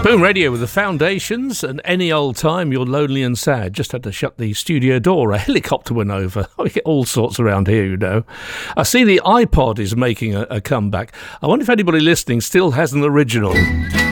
Boom Radio with the Foundations, and any old time you're lonely and sad. Just had to shut the studio door. A helicopter went over. We get all sorts around here, you know. I see the iPod is making a comeback. I wonder if anybody listening still has an original.